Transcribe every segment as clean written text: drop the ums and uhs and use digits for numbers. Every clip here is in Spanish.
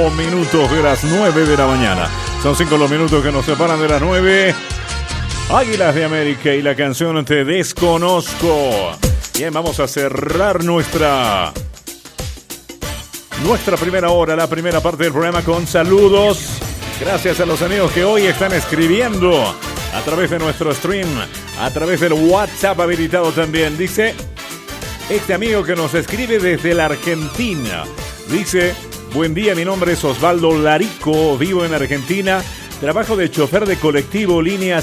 minutos de las 9 de la mañana. Son 5 los minutos que nos separan de las 9. Águilas de América y la canción Te Desconozco. Bien, vamos a cerrar nuestra primera hora, la primera parte del programa con saludos. Gracias a los amigos que hoy están escribiendo a través de nuestro stream, a través del WhatsApp habilitado también. Dice este amigo que nos escribe desde la Argentina. Dice: buen día, mi nombre es Osvaldo Larico, vivo en Argentina, trabajo de chofer de colectivo, línea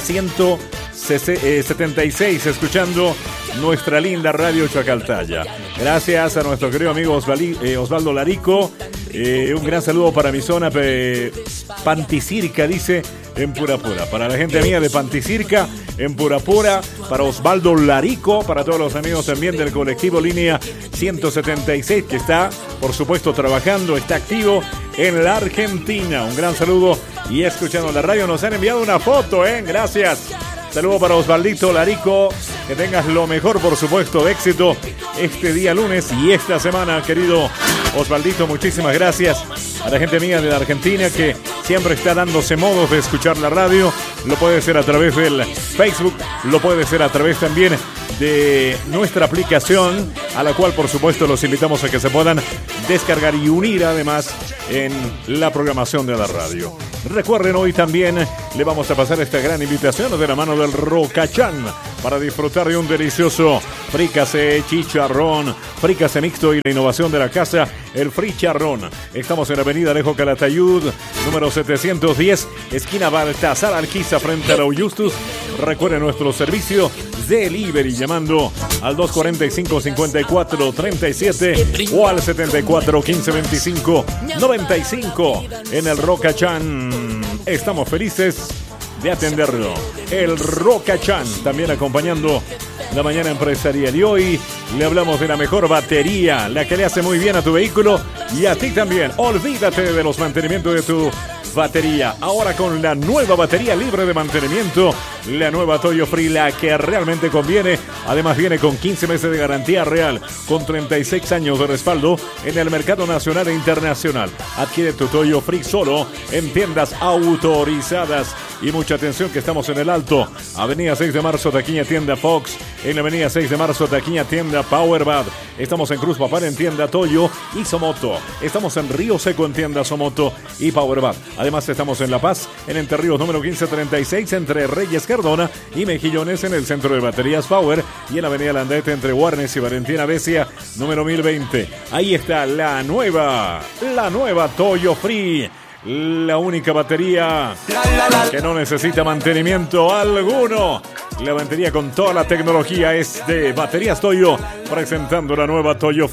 176, escuchando nuestra linda radio Chacaltaya. Gracias a nuestro querido amigo Osvaldo Larico. Un gran saludo para mi zona Panticirca, dice, en Purapura. Para la gente mía de Panticirca, en Purapura, para Osvaldo Larico, para todos los amigos también del colectivo línea 176, que está, por supuesto, trabajando, está activo en la Argentina. Un gran saludo y escuchando la radio. Nos han enviado una foto, gracias. Saludo para Osvaldito Larico. Que tengas lo mejor, por supuesto, de éxito este día lunes y esta semana, querido Osvaldito. Muchísimas gracias a la gente mía de la Argentina que siempre está dándose modos de escuchar la radio. Lo puede ser a través del Facebook, lo puede ser a través también de nuestra aplicación, a la cual, por supuesto, los invitamos a que se puedan descargar y unir además en la programación de la radio. Recuerden, hoy también le vamos a pasar esta gran invitación de la mano del Rocachán para disfrutar de un delicioso frícase, chicharrón, frícase mixto y la innovación de la casa, el fricharrón. Estamos en Avenida Alejo Calatayud, número 710, esquina Baltasar Alquiza, frente a la Justus. Recuerden nuestro servicio delivery llamando al 245-5437 o al 74-1525-95 en el Rocachán. Estamos felices de atenderlo. El Rocachán también acompañando la mañana empresarial. Y hoy le hablamos de la mejor batería, la que le hace muy bien a tu vehículo y a ti también. Olvídate de los mantenimientos de tu batería. Ahora con la nueva batería libre de mantenimiento, la nueva Toyo Free, la que realmente conviene. Además viene con 15 meses de garantía real, con 36 años de respaldo en el mercado nacional e internacional. Adquiere tu Toyo Free solo en tiendas autorizadas. Y mucha atención que estamos en el Alto, Avenida 6 de Marzo, taquilla tienda Fox, en la Avenida 6 de Marzo, taquilla tienda Powerbad. Estamos en Cruz Papar en tienda Toyo y Somoto. Estamos en Río Seco en tienda Somoto y Powerbad. Además estamos en La Paz, en Entre Ríos número 1536, entre Reyes Cardona y Mejillones, en el centro de baterías Power, y en la Avenida Landete entre Warnes y Valentina Becia número 1020. Ahí está la nueva Toyo Free. La única batería que no necesita mantenimiento alguno. La batería con toda la tecnología es de Baterías Toyo, presentando la nueva Toyo Free.